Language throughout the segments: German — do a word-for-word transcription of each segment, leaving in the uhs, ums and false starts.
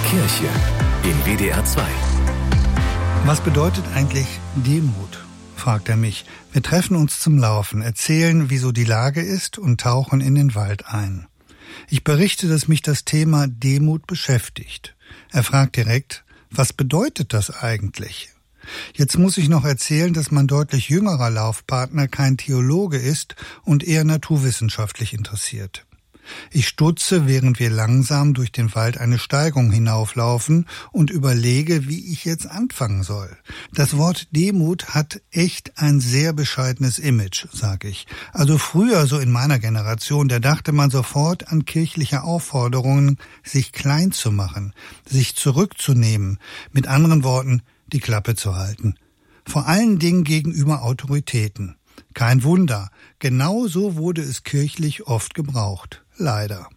Kirche in W D R zwei. Was bedeutet eigentlich Demut? Fragt er mich. Wir treffen uns zum Laufen, erzählen, wieso die Lage ist und tauchen in den Wald ein. Ich berichte, dass mich das Thema Demut beschäftigt. Er fragt direkt, was bedeutet das eigentlich? Jetzt muss ich noch erzählen, dass mein deutlich jüngerer Laufpartner kein Theologe ist und eher naturwissenschaftlich interessiert. Ich stutze, während wir langsam durch den Wald eine Steigung hinauflaufen und überlege, wie ich jetzt anfangen soll. Das Wort Demut hat echt ein sehr bescheidenes Image, sag ich. Also früher, so in meiner Generation, da dachte man sofort an kirchliche Aufforderungen, sich klein zu machen, sich zurückzunehmen, mit anderen Worten, die Klappe zu halten. Vor allen Dingen gegenüber Autoritäten. Kein Wunder, genau so wurde es kirchlich oft gebraucht. Leider.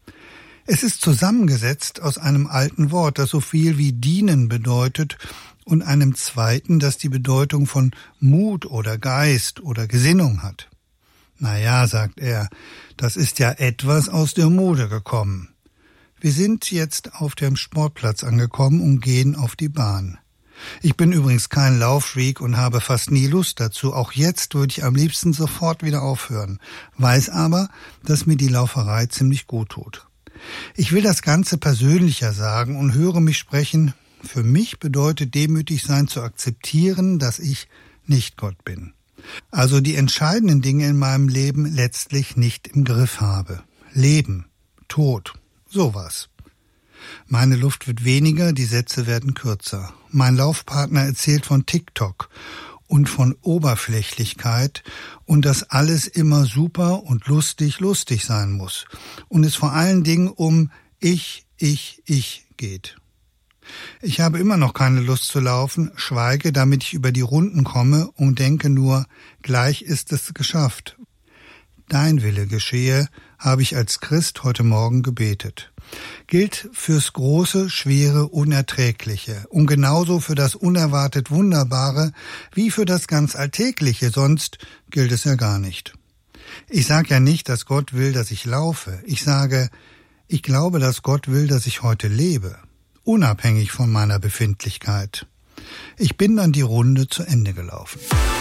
Es ist zusammengesetzt aus einem alten Wort, das so viel wie dienen bedeutet, und einem zweiten, das die Bedeutung von Mut oder Geist oder Gesinnung hat. Na ja, sagt er, das ist ja etwas aus der Mode gekommen. Wir sind jetzt auf dem Sportplatz angekommen und gehen auf die Bahn. Ich bin übrigens kein Lauffreak und habe fast nie Lust dazu. Auch jetzt würde ich am liebsten sofort wieder aufhören. Weiß aber, dass mir die Lauferei ziemlich gut tut. Ich will das Ganze persönlicher sagen und höre mich sprechen. Für mich bedeutet demütig sein zu akzeptieren, dass ich nicht Gott bin. Also die entscheidenden Dinge in meinem Leben letztlich nicht im Griff habe. Leben, Tod, sowas. Meine Luft wird weniger, die Sätze werden kürzer. Mein Laufpartner erzählt von TikTok und von Oberflächlichkeit und dass alles immer super und lustig, lustig sein muss. Und es vor allen Dingen um ich, ich, ich geht. Ich habe immer noch keine Lust zu laufen, schweige, damit ich über die Runden komme und denke nur, gleich ist es geschafft. Dein Wille geschehe, habe ich als Christ heute Morgen gebetet. Gilt fürs Große, Schwere, Unerträgliche und genauso für das unerwartet Wunderbare wie für das ganz Alltägliche, sonst gilt es ja gar nicht. Ich sage ja nicht, dass Gott will, dass ich laufe. Ich sage, ich glaube, dass Gott will, dass ich heute lebe, unabhängig von meiner Befindlichkeit. Ich bin dann die Runde zu Ende gelaufen.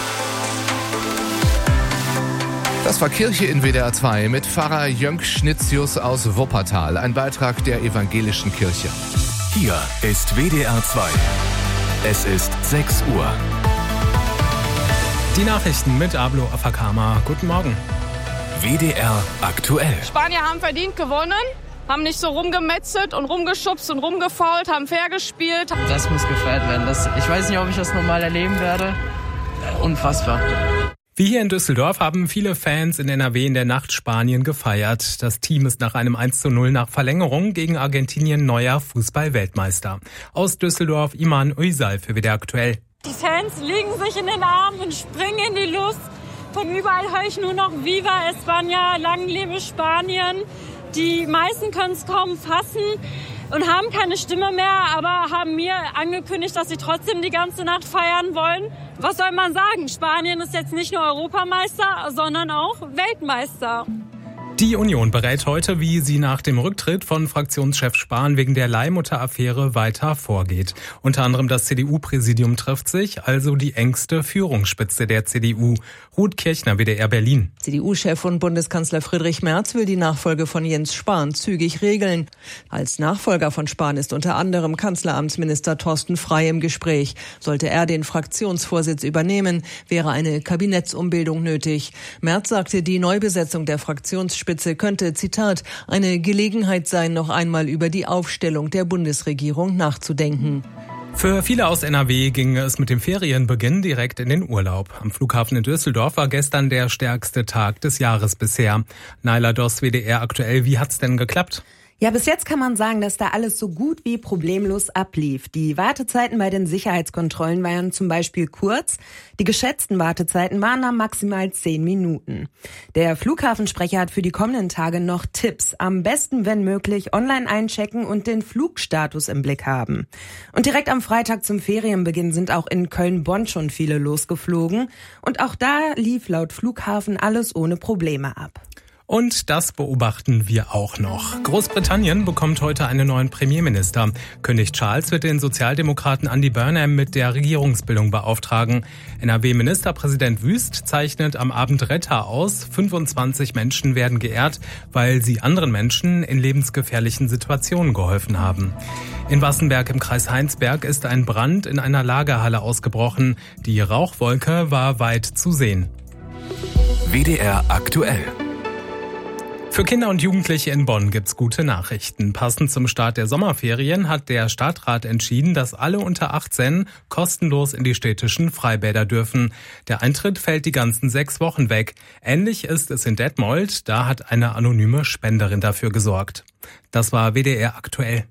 Das war Kirche in W D R zwei mit Pfarrer Jönk Schnitzius aus Wuppertal. Ein Beitrag der evangelischen Kirche. Hier ist W D R zwei. Es ist sechs Uhr. Die Nachrichten mit Ablo Afakama. Guten Morgen. W D R aktuell. Spanier haben verdient gewonnen, haben nicht so rumgemetzelt und rumgeschubst und rumgefault, haben fair gespielt. Das muss gefeiert werden. Das, ich weiß nicht, ob ich das nochmal erleben werde. Unfassbar. Wie hier in Düsseldorf haben viele Fans in N R W in der Nacht Spanien gefeiert. Das Team ist nach einem eins zu null nach Verlängerung gegen Argentinien neuer Fußball-Weltmeister. Aus Düsseldorf Iman Uysal für W D R aktuell. Die Fans legen sich in den Arm und springen in die Luft. Von überall höre ich nur noch Viva España, lang lebe Spanien. Die meisten können es kaum fassen und haben keine Stimme mehr, aber haben mir angekündigt, dass sie trotzdem die ganze Nacht feiern wollen. Was soll man sagen? Spanien ist jetzt nicht nur Europameister, sondern auch Weltmeister. Die Union berät heute, wie sie nach dem Rücktritt von Fraktionschef Spahn wegen der Leihmutter-Affäre weiter vorgeht. Unter anderem das C D U-Präsidium trifft sich, also die engste Führungsspitze der C D U. Ruth Kirchner, W D R Berlin. C D U-Chef und Bundeskanzler Friedrich Merz will die Nachfolge von Jens Spahn zügig regeln. Als Nachfolger von Spahn ist unter anderem Kanzleramtsminister Thorsten Frey im Gespräch. Sollte er den Fraktionsvorsitz übernehmen, wäre eine Kabinettsumbildung nötig. Merz sagte, die Neubesetzung der Fraktionsspitze könnte, Zitat, eine Gelegenheit sein, noch einmal über die Aufstellung der Bundesregierung nachzudenken. Für viele aus N R W ging es mit dem Ferienbeginn direkt in den Urlaub. Am Flughafen in Düsseldorf war gestern der stärkste Tag des Jahres bisher. Naila Doss, W D R aktuell, wie hat's denn geklappt? Ja, bis jetzt kann man sagen, dass da alles so gut wie problemlos ablief. Die Wartezeiten bei den Sicherheitskontrollen waren zum Beispiel kurz. Die geschätzten Wartezeiten waren dann maximal zehn Minuten. Der Flughafensprecher hat für die kommenden Tage noch Tipps. Am besten, wenn möglich, online einchecken und den Flugstatus im Blick haben. Und direkt am Freitag zum Ferienbeginn sind auch in Köln-Bonn schon viele losgeflogen. Und auch da lief laut Flughafen alles ohne Probleme ab. Und das beobachten wir auch noch. Großbritannien bekommt heute einen neuen Premierminister. König Charles wird den Sozialdemokraten Andy Burnham mit der Regierungsbildung beauftragen. N R W-Ministerpräsident Wüst zeichnet am Abend Retter aus. fünfundzwanzig Menschen werden geehrt, weil sie anderen Menschen in lebensgefährlichen Situationen geholfen haben. In Wassenberg im Kreis Heinsberg ist ein Brand in einer Lagerhalle ausgebrochen. Die Rauchwolke war weit zu sehen. W D R aktuell. Für Kinder und Jugendliche in Bonn gibt's gute Nachrichten. Passend zum Start der Sommerferien hat der Stadtrat entschieden, dass alle unter achtzehn kostenlos in die städtischen Freibäder dürfen. Der Eintritt fällt die ganzen sechs Wochen weg. Ähnlich ist es in Detmold. Da hat eine anonyme Spenderin dafür gesorgt. Das war W D R aktuell.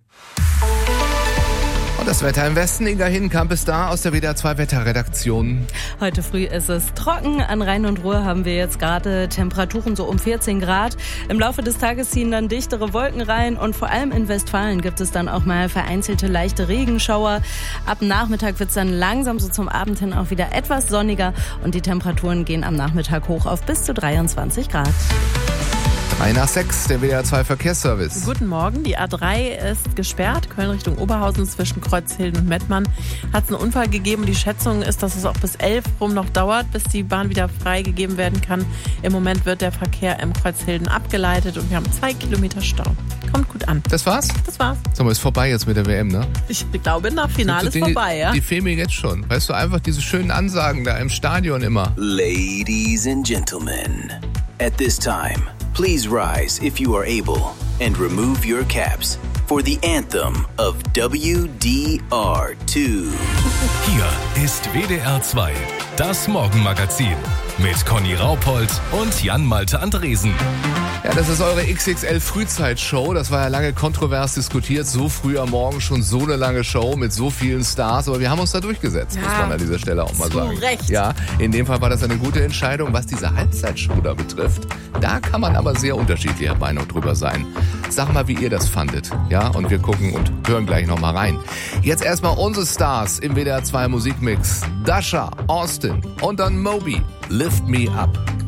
Und das Wetter im Westen, Inga Hinkamp ist da aus der W D R zwei Wetterredaktion. Heute früh ist es trocken. An Rhein und Ruhr haben wir jetzt gerade Temperaturen so um vierzehn Grad. Im Laufe des Tages ziehen dann dichtere Wolken rein und vor allem in Westfalen gibt es dann auch mal vereinzelte leichte Regenschauer. Ab Nachmittag wird es dann langsam so zum Abend hin auch wieder etwas sonniger und die Temperaturen gehen am Nachmittag hoch auf bis zu dreiundzwanzig Grad. drei nach sechs, der W D R zwei Verkehrsservice. Guten Morgen, die A drei ist gesperrt, Köln Richtung Oberhausen zwischen Kreuzhilden und Mettmann. Hat es einen Unfall gegeben. Die Schätzung ist, dass es auch bis elf rum noch dauert, bis die Bahn wieder freigegeben werden kann. Im Moment wird der Verkehr im Kreuzhilden abgeleitet und wir haben zwei Kilometer Stau. Kommt gut an. Das war's? Das war's. Sag mal, ist vorbei jetzt mit der W M, ne? Ich glaube, nach Finale ist vorbei, ja? Die fehlen mir jetzt schon. Weißt du, einfach diese schönen Ansagen da im Stadion immer. Ladies and Gentlemen, at this time, please rise if you are able and remove your caps for the anthem of W D R zwei. Hier ist W D R zwei, das Morgenmagazin mit Conny Raupold und Jan-Malte Andresen. Ja, das ist eure X X L-Frühzeitshow. Das war ja lange kontrovers diskutiert. So früh am Morgen schon so eine lange Show mit so vielen Stars. Aber wir haben uns da durchgesetzt, ja, muss man an dieser Stelle auch mal zu sagen. Recht. Ja, in dem Fall war das eine gute Entscheidung. Was diese Halbzeitshow da betrifft, da kann man aber sehr unterschiedlicher Meinung drüber sein. Sag mal, wie ihr das fandet. Ja, und wir gucken und hören gleich nochmal rein. Jetzt erstmal unsere Stars im W D R zwei Musikmix. Dasha, Austin und dann Moby. Lift Me Up.